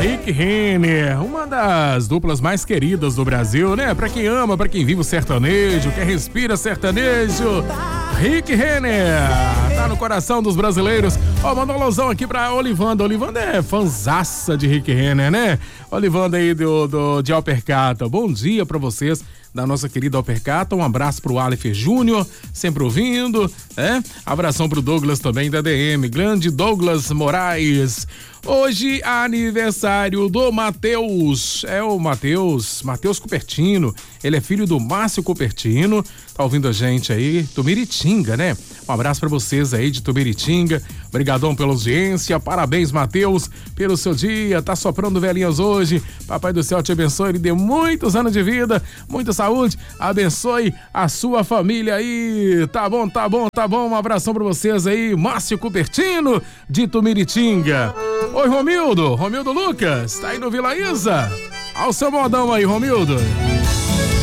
Rick Renner, uma das duplas mais queridas do Brasil, né? Pra quem ama, pra quem vive o sertanejo, quem respira sertanejo, Rick Renner tá no coração dos brasileiros. Ó, manda um alusão aqui pra Olivanda. Olivanda é fanzaça de Rick Renner, né? Olivanda aí de Alpercata. Bom dia pra vocês da nossa querida Alpercata. Um abraço pro Aleph Júnior, sempre ouvindo, né? Abração pro Douglas também da DM, grande Douglas Moraes. Hoje, aniversário do Matheus. É o Matheus Cupertino. Ele é filho do Márcio Cupertino. Tá ouvindo a gente aí, Tumiritinga, né? Um abraço pra vocês aí de Tumiritinga. Obrigadão pela audiência. Parabéns, Matheus, pelo seu dia. Tá soprando velhinhas hoje. Papai do céu te abençoe. Ele dê muitos anos de vida, muita saúde. Abençoe a sua família aí. Tá bom. Um abração pra vocês aí. Márcio Cupertino de Tumiritinga. Oi, Romildo Lucas. Tá aí no Vila Isa? Ao seu modão aí, Romildo.